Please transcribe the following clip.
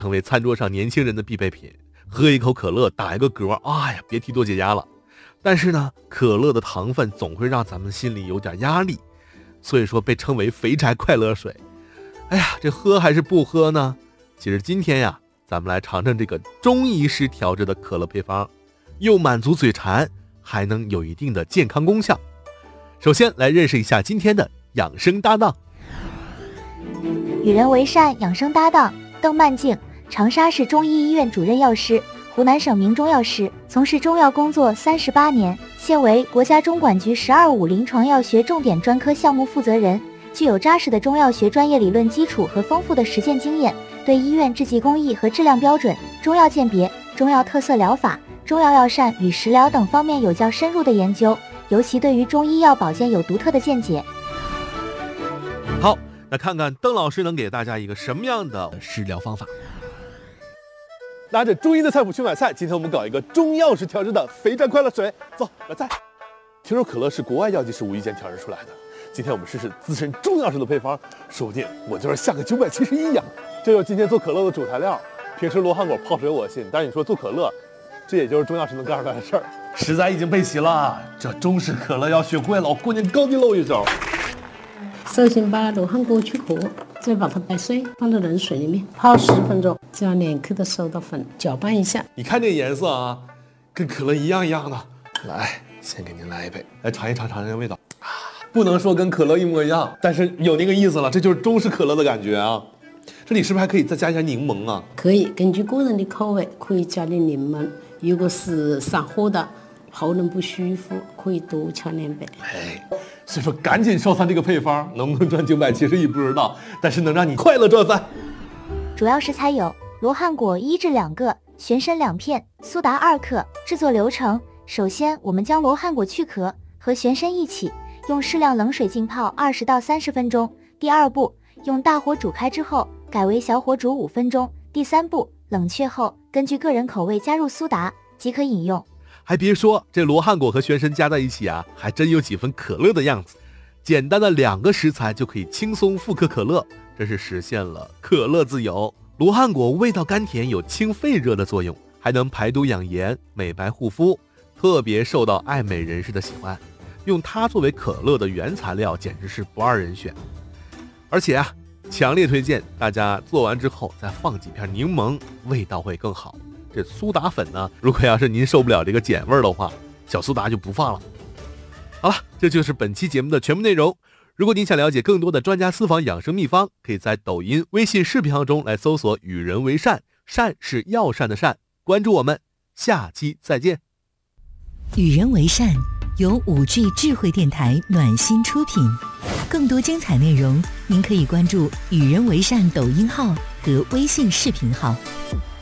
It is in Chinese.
成为餐桌上年轻人的必备品。喝一口可乐，打一个嗝，哎呀，别提多解压了。但是呢，可乐的糖分总会让咱们心里有点压力，所以说被称为肥宅快乐水。哎呀，这喝还是不喝呢？其实今天呀，咱们来尝尝这个中医师调制的可乐配方，又满足嘴馋，还能有一定的健康功效。首先来认识一下今天的养生搭档。 与人为善养生搭档邓曼静，长沙市中医医院主任药师，湖南省名中药师，从事中药工作38年，现为国家中管局12.5临床药学重点专科项目负责人，具有扎实的中药学专业理论基础和丰富的实践经验，对医院制剂工艺和质量标准、中药鉴别、中药特色疗法、中药药膳与食疗等方面有较深入的研究，尤其对于中医药保健有独特的见解。 好，那看看邓老师能给大家一个什么样的食疗方法。 拿着中医的菜谱去买菜，今天我们搞一个中药师调制的肥宅快乐水，走，买菜。听说可乐是国外药剂师无意间调制出来的，今天我们试试资深中药师的配方，说不定我就是下个971呀。这就是今天做可乐的主材料，平时罗汉果泡水我信，但是你说做可乐，这也就是中药师能干出来的事儿。食材已经备齐了，这中式可乐要学会了，我过年高低露一手。 首先把罗汉果去壳，再把它掰碎，放到冷水里面泡10分钟，只要2克的苏打粉，搅拌一下。 你看这颜色啊，跟可乐一样的。来，先给您来一杯，来尝一尝这个味道。不能说跟可乐一模一样，但是有那个意思了，这就是中式可乐的感觉啊。这里是不是还可以再加一下柠檬啊？ 可以，根据个人的口味，可以加点柠檬。如果是上火的，喉咙不舒服，可以多敲2杯。 所以说赶紧收藏这个配方，能不能赚971不知道，但是能让你快乐赚饭。 主要食材有罗汉果1至2个，玄参2片，苏打2克。制作流程：首先，我们将罗汉果去壳，和玄参一起用适量冷水浸泡20到30分钟。第二步，用大火煮开之后，改为小火煮5分钟。第三步，冷却后，根据个人口味加入苏打即可饮用。 还别说，这罗汉果和玄参加在一起啊，还真有几分可乐的样子。简单的2个食材就可以轻松复刻可乐，真是实现了可乐自由。罗汉果味道甘甜，有清肺热的作用，还能排毒养颜、美白护肤，特别受到爱美人士的喜欢。用它作为可乐的原材料，简直是不二人选。而且啊，强烈推荐大家做完之后再放几片柠檬，味道会更好。这苏打粉呢，如果要是您受不了这个碱味的话，小苏打就不放了。好了，这就是本期节目的全部内容。如果您想了解更多的专家私房养生秘方，可以在抖音、微信视频号中来搜索与人为善，善是药膳的善，关注我们，下期再见。 与人为善由5G 智慧电台暖心出品，更多精彩内容您可以关注与人为善抖音号和微信视频号。